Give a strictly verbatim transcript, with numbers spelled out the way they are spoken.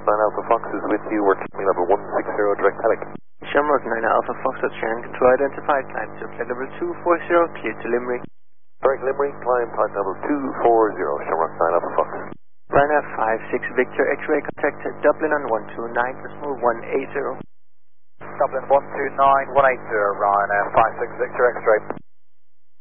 nine Alpha Fox is with you. We're climbing level one sixty, direct helic. Shamrock nine Alpha Fox, Australian control identified, climb to flight level two four zero, clear to Limerick. Direct Limerick, climb flight level two four zero, Shamrock nine Alpha Fox. Ryanair five six Victor X-ray, contact Dublin on one two nine, decimal one eight zero. Dublin one two nine, one eight zero, Ryanair five six Victor X-ray.